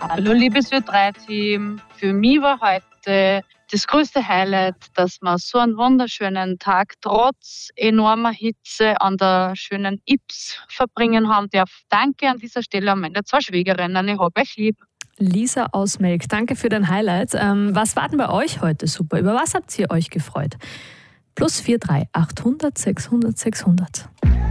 Hallo liebes Ö3-Team, für mich war heute das größte Highlight, dass wir so einen wunderschönen Tag trotz enormer Hitze an der schönen Ips verbringen haben. Danke an dieser Stelle an meine 2 Schwägerinnen, ich hab euch lieb. Lisa aus Melk, danke für dein Highlight. Was war denn bei euch heute super? Über was habt ihr euch gefreut? +43 800 600 600.